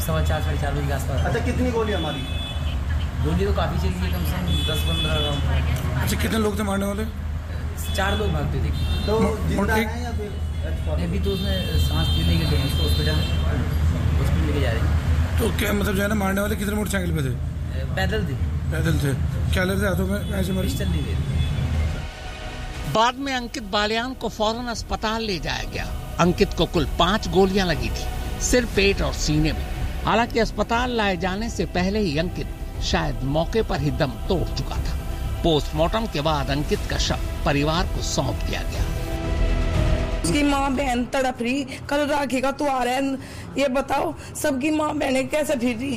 4:15 साढ़े 4 बजे के आसपास। अच्छा, कितनी गोलियां मारी? गोली तो काफ़ी चली है, कम से कम 10-15 राउंड। अच्छा, कितने लोग थे मारने वाले? 4 लोग भागते थे। तो जिंदा है या फिर अभी तो उसमें सांस लेके गए हैं, उसको हॉस्पिटल लेके जा रहे हैं। तो क्या मतलब जो है ना, मारने वाले कितने मोटरसाइकिल पे थे? पैदल थे। क्या लग रहा हाथों में? ऐसे मारी? पिस्टल नहीं थे। बाद में अंकित बालियान को फौरन अस्पताल ले जाया गया। अंकित को कुल 5 गोलियां लगी थी, सिर, पेट और सीने में। हालांकि अस्पताल लाए जाने से पहले ही अंकित शायद मौके पर ही दम तोड़ चुका था। पोस्टमार्टम के बाद अंकित का शव परिवार को सौंप दिया गया। उसकी माँ बहन तड़प रही, कल राखी का त्योहार है, ये बताओ सबकी माँ बहनें कैसे फिर रही।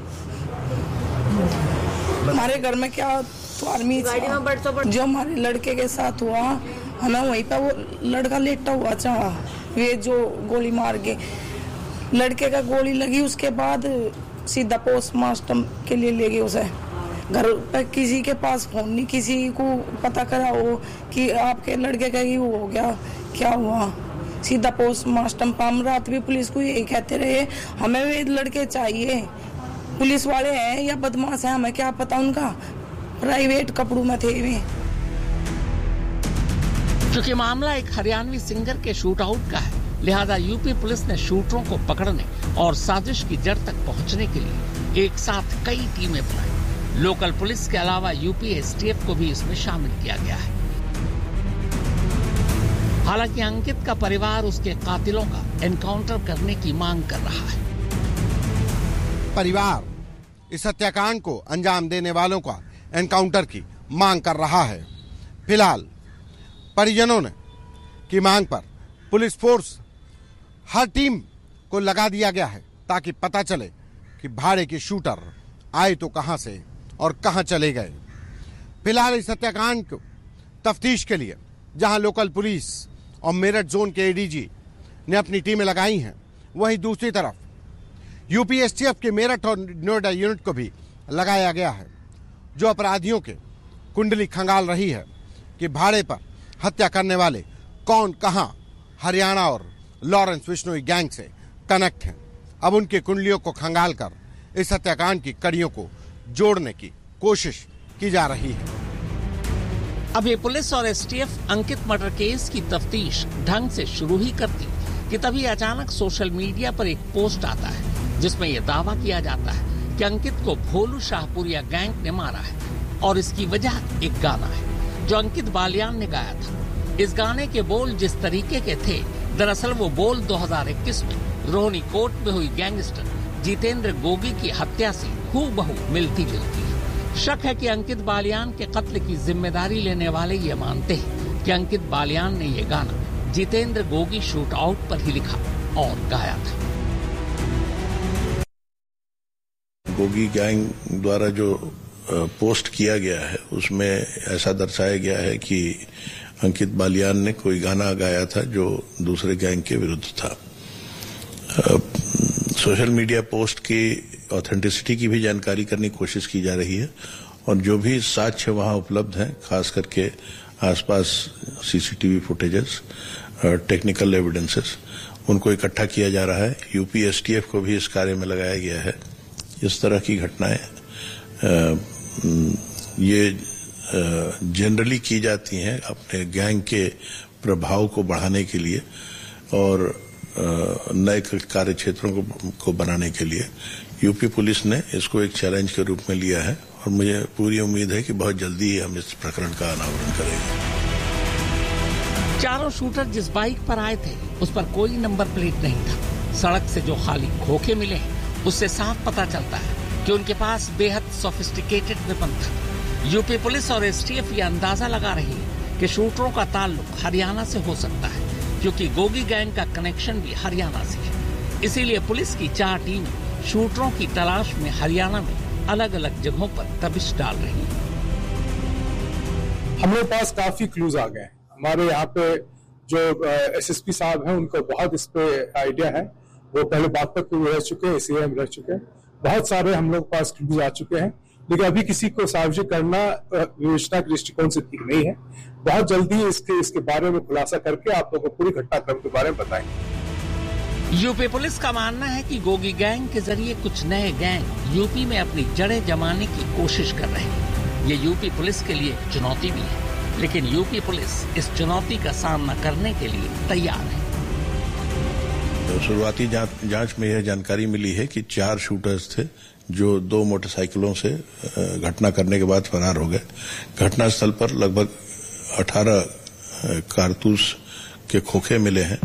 हमारे घर में क्या त्योहार में जो हमारे लड़के के साथ हुआ, हमें वहीं पर वो लड़का लेटा हुआ चाहा, वे जो गोली मार के लड़के का गोली लगी, उसके बाद सीधा पोस्टमार्टम के लिए ले गए उसे। घर पर किसी के पास फोन नहीं, किसी को पता करा हो कि आपके लड़के का ही हो गया, क्या हुआ। सीधा पोस्टमार्टम। हम रात भी पुलिस को यही कहते रहे, हमें वे लड़के चाहिए। पुलिस वाले हैं या बदमाश हैं, हमें क्या पता, उनका प्राइवेट कपड़ों में थे वे। क्योंकि मामला एक हरियाणवी सिंगर के शूट आउट का है, लिहाजा यूपी पुलिस ने शूटरों को पकड़ने और साजिश की जड़ तक पहुंचने के लिए एक साथ कई टीमें बनाई। लोकल पुलिस के अलावा यूपी एसटीएफ को भी इसमें शामिल किया गया है। हालांकि अंकित का परिवार उसके कातिलों का एनकाउंटर करने की मांग कर रहा है। परिवार इस हत्याकांड को अंजाम देने वालों का एनकाउंटर की मांग कर रहा है। फिलहाल परिजनों ने की मांग पर पुलिस फोर्स हर टीम को लगा दिया गया है, ताकि पता चले कि भाड़े के शूटर आए तो कहां से और कहां चले गए। फिलहाल इस हत्याकांड को तफ्तीश के लिए जहां लोकल पुलिस और मेरठ जोन के एडीजी ने अपनी टीमें लगाई हैं, वहीं दूसरी तरफ यूपी एसटीएफ के मेरठ और नोएडा यूनिट को भी लगाया गया है, जो अपराधियों के कुंडली खंगाल रही है कि भाड़े पर हत्या करने वाले कौन, कहां, हरियाणा और लॉरेंस बिश्नोई गैंग से कनेक्ट हैं। अब उनके कुंडलियों को खंगाल कर इस हत्याकांड की कड़ियों को जोड़ने की कोशिश की जा रही है। अभी पुलिस और एसटीएफ अंकित मर्डर केस की तफ्तीश ढंग से शुरू ही करती कि तभी अचानक सोशल मीडिया पर एक पोस्ट आता है, जिसमें यह दावा किया जाता है कि अंकित को भोलू शाहपुरिया गैंग ने मारा है। और इसकी वजह एक गाना है जो अंकित बालियान ने गाया था। इस गाने के बोल जिस तरीके के थे, दरअसल वो बोल 2021 में रोहिणी कोर्ट में हुई गैंगस्टर जितेंद्र गोगी की हत्या से हूबहू मिलती जुलती है। शक है कि अंकित बालियान के कत्ल की जिम्मेदारी लेने वाले ये मानते हैं कि अंकित बालियान ने ये गाना जितेंद्र गोगी शूट आउट पर ही लिखा और गाया था। गोगी गैंग द्वारा जो पोस्ट किया गया है, उसमें ऐसा दर्शाया गया है कि अंकित बालियान ने कोई गाना गाया था जो दूसरे गैंग के विरुद्ध था। सोशल मीडिया पोस्ट की ऑथेंटिसिटी की भी जानकारी करने की कोशिश की जा रही है और जो भी साक्ष्य वहां उपलब्ध हैं, खास करके आसपास सीसीटीवी फुटेजेस, टेक्निकल एविडेंसेस, उनको इकट्ठा किया जा रहा है। यूपी एसटीएफ को भी इस कार्य में लगाया गया है। इस तरह की घटनाएं ये जनरली की जाती हैं अपने गैंग के प्रभाव को बढ़ाने के लिए और नए कार्य क्षेत्रों को बनाने के लिए। यूपी पुलिस ने इसको एक चैलेंज के रूप में लिया है और मुझे पूरी उम्मीद है कि बहुत जल्दी हम इस प्रकरण का अनावरण करेंगे। चारों शूटर जिस बाइक पर आए थे उस पर कोई नंबर प्लेट नहीं था। सड़क से जो खाली खोखे मिले हैं उससे साफ पता चलता है कि उनके पास बेहद सोफिस्टिकेटेड वेपन था। यूपी पुलिस और एसटीएफ ये अंदाजा लगा रही है कि शूटरों का ताल्लुक हरियाणा से हो सकता है, क्योंकि गोगी गैंग का कनेक्शन भी हरियाणा से है। इसीलिए पुलिस की 4 टीम शूटरों की तलाश में हरियाणा में अलग अलग जगहों पर दबिश डाल रही है। हमारे पास काफी क्लूज आ गए। हमारे यहाँ पे जो एसएसपी साहब हैं उनको बहुत इस पे आइडिया है। वो पहले बागपत में रह चुके हैं, सीएम रह चुके हैं। बहुत सारे हम लोग पास क्लूज आ चुके हैं, लेकिन अभी किसी को सार्वजनिक करना विवेचना के दृष्टिकोण से ठीक नहीं है। बहुत जल्दी इसके बारे में खुलासा करके आप लोगों को पूरी घटनाक्रम के बारे में बताएंगे। यूपी पुलिस का मानना है कि गोगी गैंग के जरिए कुछ नए गैंग यूपी में अपनी जड़ें जमाने की कोशिश कर रहे हैं। ये यूपी पुलिस के लिए चुनौती भी है, लेकिन यूपी पुलिस इस चुनौती का सामना करने के लिए तैयार है। शुरुआती जांच में यह जानकारी मिली है कि 4 शूटर्स थे जो 2 मोटरसाइकिलों से घटना करने के बाद फरार हो गए। घटनास्थल पर लगभग 18 कारतूस के खोखे मिले हैं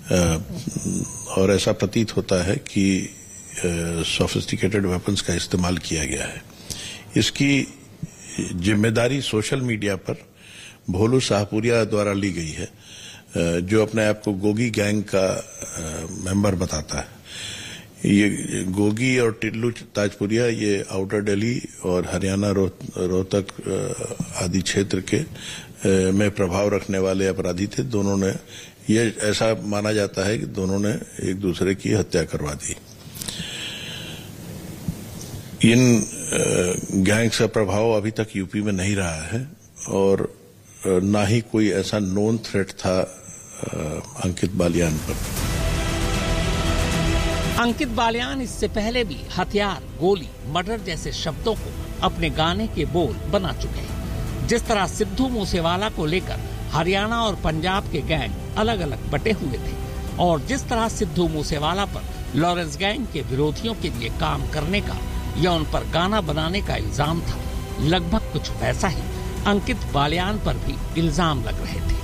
और ऐसा प्रतीत होता है कि सोफिस्टिकेटेड वेपन्स का इस्तेमाल किया गया है। इसकी जिम्मेदारी सोशल मीडिया पर भोलू शाहपुरिया द्वारा ली गई है, जो अपने आप को गोगी गैंग का मेंबर बताता है। ये गोगी और टिल्लू ताजपुरिया ये आउटर दिल्ली और हरियाणा रोहतक आदि क्षेत्र के में प्रभाव रखने वाले अपराधी थे। दोनों ने ये ऐसा माना जाता है कि दोनों ने एक दूसरे की हत्या करवा दी। इन गैंग्स का प्रभाव अभी तक यूपी में नहीं रहा है और ना ही कोई ऐसा नोन थ्रेट था अंकित बालियान पर। अंकित बालियान इससे पहले भी हथियार, गोली, मर्डर जैसे शब्दों को अपने गाने के बोल बना चुके हैं। जिस तरह सिद्धू मूसेवाला को लेकर हरियाणा और पंजाब के गैंग अलग अलग बटे हुए थे और जिस तरह सिद्धू मूसेवाला पर लॉरेंस गैंग के विरोधियों के लिए काम करने का या उन पर गाना बनाने का इल्जाम था, लगभग कुछ वैसा ही अंकित बालियान पर भी इल्जाम लग रहे थे।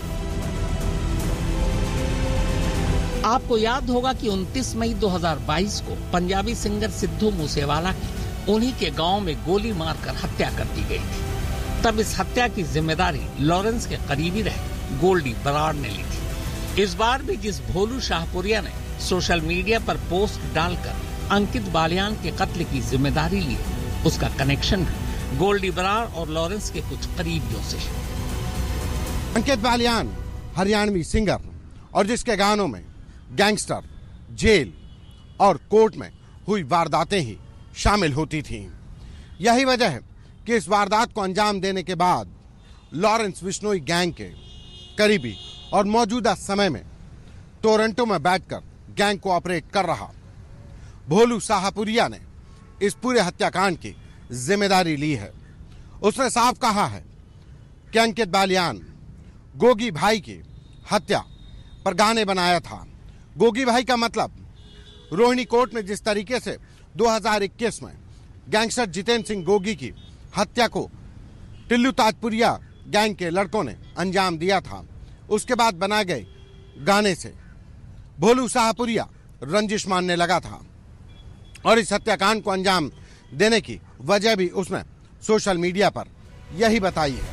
आपको याद होगा कि 29 मई 2022 को पंजाबी सिंगर सिद्धू मूसेवाला की उन्हीं के गांव में गोली मारकर हत्या कर दी गई थी। तब इस हत्या की जिम्मेदारी लॉरेंस के करीबी रहे गोल्डी बराड़ ने ली थी। इस बार भी जिस भोलू शाहपुरिया ने सोशल मीडिया पर पोस्ट डालकर अंकित बालियान के कत्ल की जिम्मेदारी ली, उसका कनेक्शन भी गोल्डी बराड़ और लॉरेंस के कुछ करीबियों से है। अंकित बालियान हरियाणवी सिंगर और जिसके गानों में गैंगस्टर, जेल और कोर्ट में हुई वारदातें ही शामिल होती थीं। यही वजह है कि इस वारदात को अंजाम देने के बाद लॉरेंस बिश्नोई गैंग के करीबी और मौजूदा समय में टोरंटो में बैठकर गैंग को ऑपरेट कर रहा भोलू शाहपुरिया ने इस पूरे हत्याकांड की जिम्मेदारी ली है। उसने साफ कहा है कि अंकित बालियान गोगी भाई की हत्या पर गाने बनाया था। गोगी भाई का मतलब रोहिणी कोर्ट में जिस तरीके से 2021 में गैंगस्टर जितेंद्र सिंह गोगी की हत्या को टिल्लू ताजपुरिया गैंग के लड़कों ने अंजाम दिया था, उसके बाद बनाए गए गाने से भोलू शाहपुरिया रंजिश मानने लगा था और इस हत्याकांड को अंजाम देने की वजह भी उसने सोशल मीडिया पर यही बताई है।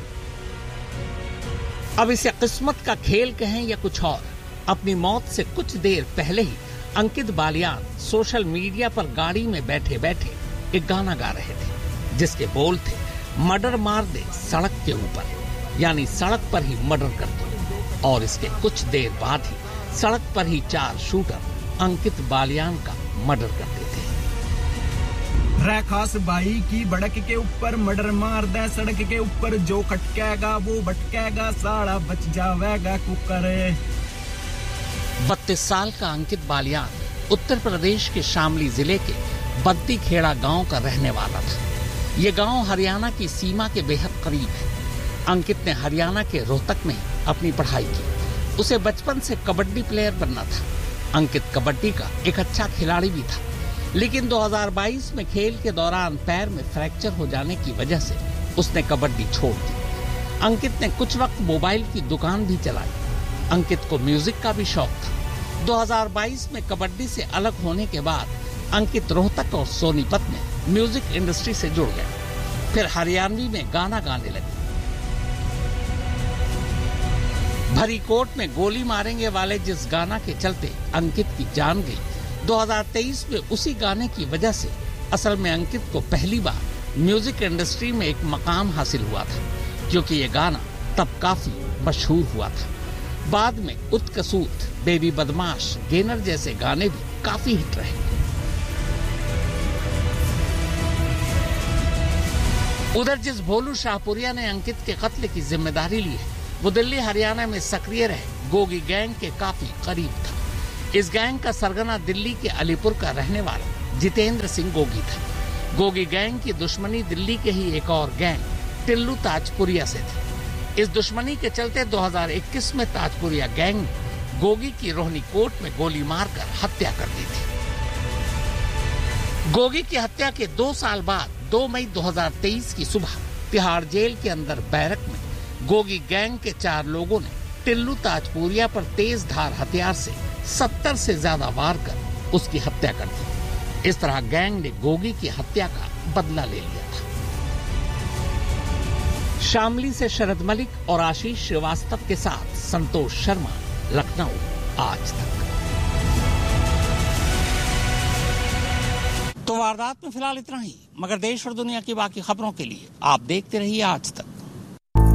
अब इसे किस्मत का खेल कहें या कुछ और, अपनी मौत से कुछ देर पहले ही अंकित बालियान सोशल मीडिया पर गाड़ी में बैठे बैठे एक गाना गा रहे थे जिसके बोल थे, मर्डर मार दे सड़क के ऊपर, यानी सड़क पर ही मर्डर कर दो। और इसके कुछ देर बाद ही सड़क पर ही 4 शूटर अंकित बालियान का मर्डर करते थे। खास बाई की बड़क के ऊपर मर्डर मार दे सड़क के ऊपर, जो खटकेगा वो भटकेगा, साड़ा बच जावेगा कुकर। 32 साल का अंकित बालियान उत्तर प्रदेश के शामली जिले के बद्दी खेड़ा गांव का रहने वाला था। ये गांव हरियाणा की सीमा के बेहद करीब है। अंकित ने हरियाणा के रोहतक में अपनी पढ़ाई की। उसे बचपन से कबड्डी प्लेयर बनना था। अंकित कबड्डी का एक अच्छा खिलाड़ी भी था, लेकिन 2022 में खेल के दौरान पैर में फ्रैक्चर हो जाने की वजह से उसने कबड्डी छोड़ दी। अंकित ने कुछ वक्त मोबाइल की दुकान भी चलाई। अंकित को म्यूजिक का भी शौक था। 2022 में कबड्डी से अलग होने के बाद अंकित रोहतक और सोनीपत में म्यूजिक इंडस्ट्री से जुड़ गए। फिर हरियाणवी में गाना गाने लगे। भरी कोर्ट में गोली मारेंगे वाले जिस गाना के चलते अंकित की जान गई, 2023 में उसी गाने की वजह से असल में अंकित को पहली बार म्यूजिक इंडस्ट्री में एक मकाम हासिल हुआ था, क्योंकि ये गाना तब काफी मशहूर हुआ था। बाद में उत्कसूत, बेबी बदमाश, गेनर जैसे गाने भी काफी हिट रहे। उधर जिस भोलू शाहपुरिया ने अंकित के कत्ल की जिम्मेदारी ली है, वो दिल्ली हरियाणा में सक्रिय रहे गोगी गैंग के काफी करीब था। इस गैंग का सरगना दिल्ली के अलीपुर का रहने वाला जितेंद्र सिंह गोगी था। गोगी गैंग की दुश्मनी दिल्ली के ही एक और गैंग टिल्लू ताजपुरिया से थी। इस दुश्मनी के चलते 2021 में ताजपुरिया गैंग ने गोगी की रोहिणी कोर्ट में गोली मारकर हत्या कर दी थी। गोगी की हत्या के 2 साल बाद 2 मई 2023 की सुबह तिहाड़ जेल के अंदर बैरक में गोगी गैंग के 4 लोगों ने टिल्लू ताजपुरिया पर तेज धार हथियार से 70 से ज्यादा वार कर उसकी हत्या कर दी। इस तरह गैंग ने गोगी की हत्या का बदला ले लिया था। शामली से शरद मलिक और आशीष श्रीवास्तव के साथ संतोष शर्मा, लखनऊ, आज तक। तो वारदात में फिलहाल इतना ही, मगर देश और दुनिया की बाकी खबरों के लिए आप देखते रहिए आज तक।